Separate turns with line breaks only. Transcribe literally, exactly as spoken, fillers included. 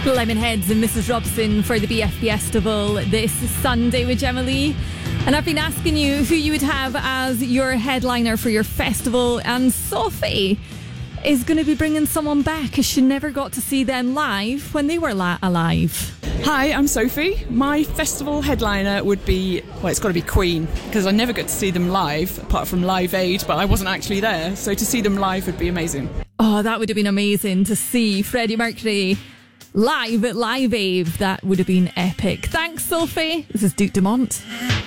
Lemonheads and Missus Robson for the B F Festival this Sunday with Gemma Lee. And I've been asking you who you would have as your headliner for your festival, and Sophie is going to be bringing someone back because she never got to see them live when they were la- alive.
Hi, I'm Sophie. My festival headliner would be, well, it's got to be Queen, because I never get to see them live, apart from Live Aid, but I wasn't actually there, so to see them live would be amazing.
Oh, that would have been amazing to see Freddie Mercury live at Live Aid. That would have been epic. Thanks, Sophie. This is Duke Dumont.